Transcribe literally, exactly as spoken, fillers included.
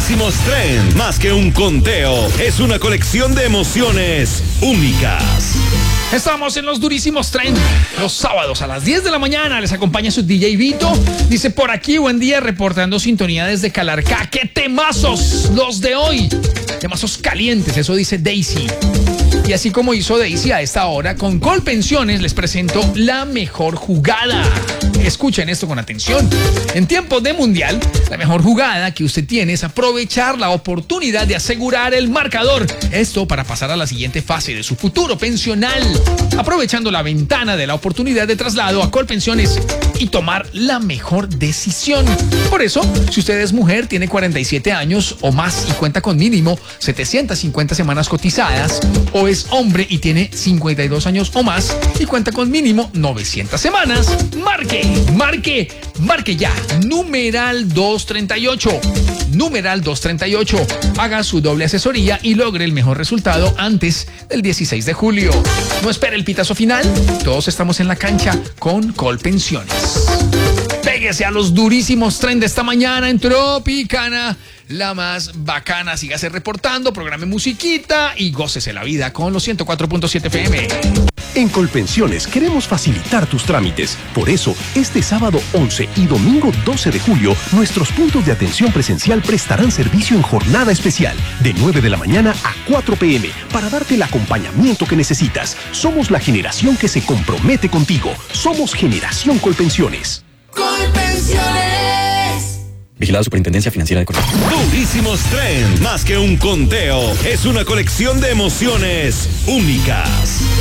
Durísimos Trend, más que un conteo, es una colección de emociones únicas. Estamos en los Durísimos Trend, los sábados a las diez de la mañana. Les acompaña su D J Vito. Dice por aquí, buen día, reportando sintonía desde Calarcá. ¡Qué temazos los de hoy! Temazos calientes, eso dice Daisy. Y así como hizo Daisy a esta hora, con Colpensiones les presento la mejor jugada. Escuchen esto con atención. En tiempos de mundial, la mejor jugada que usted tiene es aprovechar la oportunidad de asegurar el marcador. Esto para pasar a la siguiente fase de su futuro pensional. Aprovechando la ventana de la oportunidad de traslado a Colpensiones y tomar la mejor decisión. Por eso, si usted es mujer, tiene cuarenta y siete años o más y cuenta con mínimo setecientas cincuenta semanas cotizadas, o es hombre y tiene cincuenta y dos años o más y cuenta con mínimo novecientas semanas, marque, marque, marque ya. Numeral doscientos treinta y ocho. Numeral doscientos treinta y ocho. Haga su doble asesoría y logre el mejor resultado antes del dieciséis de julio. No espere el pitazo final. Todos estamos en la cancha con Colpensiones. Péguese a los durísimos Trend de esta mañana en Tropicana, la más bacana. Sígase reportando, programe musiquita y gócese la vida con los ciento cuatro punto siete F M. En Colpensiones queremos facilitar tus trámites. Por eso, este sábado once y domingo doce de julio, nuestros puntos de atención presencial prestarán servicio en jornada especial, de nueve de la mañana a cuatro p m, para darte el acompañamiento que necesitas. Somos la generación que se compromete contigo. Somos Generación Colpensiones. Colpensiones. Vigilado Superintendencia Financiera de Colombia. Durísimos Trend, más que un conteo, es una colección de emociones únicas.